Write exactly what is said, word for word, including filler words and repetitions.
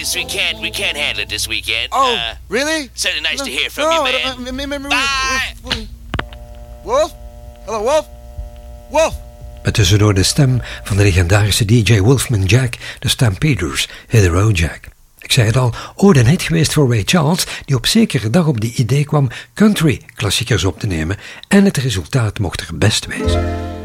We can't, we can't handle it this weekend. Oh, uh, really? Certainly nice no, to hear from no, you, man. Uh, uh, Bye! Wolf? Hallo, Wolf? Wolf? Met tussendoor de stem van de legendarische D J Wolfman Jack, de Stampeders, Hit the Road Jack. Ik zei het al, ooit een hit geweest voor Ray Charles, die op zekere dag op die idee kwam country klassiekers op te nemen en het resultaat mocht er best wezen.